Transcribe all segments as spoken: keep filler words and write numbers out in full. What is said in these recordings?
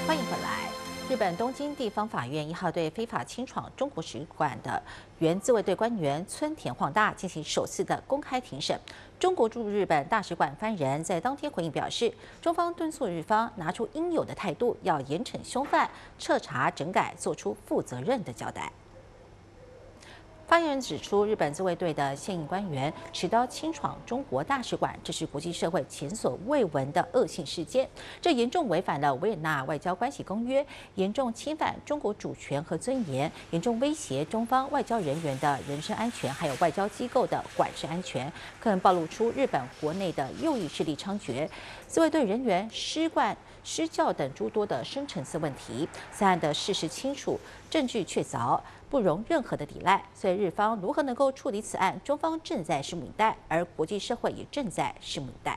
欢迎回来。日本东京地方法院一号对非法侵闯中国使馆的原自卫队官员村田晃大进行首次的公开庭审。中国驻日本大使馆发言人在当天回应表示，中方敦促日方拿出应有的态度，要严惩凶犯，彻查整改，做出负责任的交代。发言人指出，日本自卫队的现役官员持刀侵闯中国大使馆，这是国际社会前所未闻的恶性事件，这严重违反了维也纳外交关系公约，严重侵犯中国主权和尊严，严重威胁中方外交人员的人身安全，还有外交机构的管制安全，更暴露出日本国内的右翼势力猖獗，自卫队人员失惯、失教等诸多的深层次问题。此案的事实清楚，证据确凿，不容任何的抵赖。所以日方如何能够处理此案，中方正在拭目以待，而国际社会也正在拭目以待。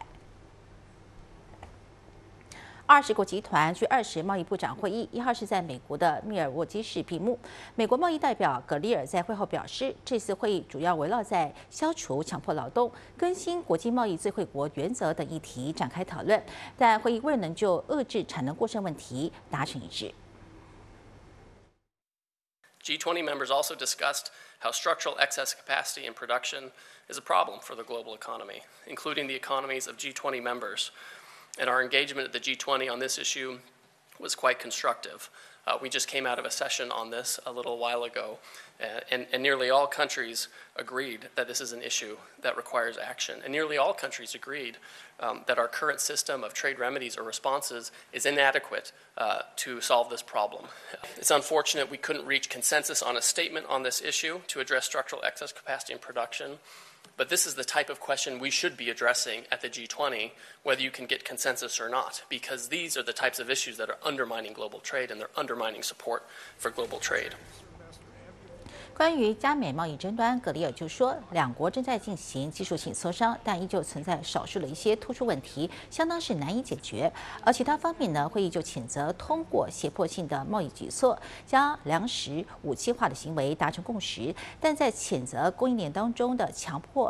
二十国集团 G 二十贸易部长会议一号是在美国的密尔沃基市闭幕。美国贸易代表格里尔在会后表示，这次会议主要围绕在消除强迫劳动、更新国际贸易最惠国原则等议题展开讨论，但会议未能就遏制产能过剩问题达成一致。 G twenty members also discussed how structural excess capacity in production is a problem for the global economy, including the economies of G twenty members. And our engagement at the G twenty on this issue was quite constructive. Uh, we just came out of a session on this a little while ago, uh, and, and nearly all countries agreed that this is an issue that requires action. And nearly all countries agreed um, that our current system of trade remedies or responses is inadequate uh, to solve this problem. It's unfortunate we couldn't reach consensus on a statement on this issue to address structural excess capacity in production. But this is the type of question we should be addressing at the G twenty, whether you can get consensus or not, because these are the types of issues that are undermining global trade and they're undermining support for global trade. 关于加美贸易争端，格里尔就说，两国正在进行技术性磋商，但依旧存在少数的一些突出问题，相当是难以解决。而其他方面呢，会议就谴责通过胁迫性的贸易举措，将粮食武器化的行为达成共识，但在谴责供应链当中的强迫